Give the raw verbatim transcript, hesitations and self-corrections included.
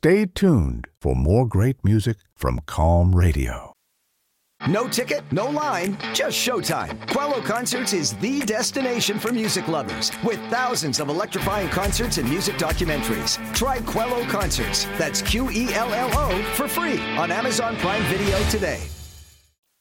Stay tuned for more great music from Calm Radio. No ticket, no line, just showtime. Quello Concerts is the destination for music lovers with thousands of electrifying concerts and music documentaries. Try Quello Concerts, that's Q E L L O, for free on Amazon Prime Video today.